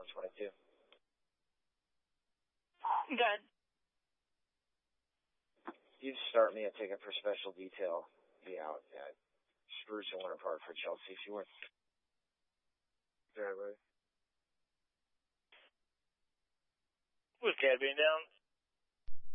122. Good. You'd start me a ticket for special detail. Be out at Spruce and Winter Park for Chelsea if you were. Driveway. With Cad being down,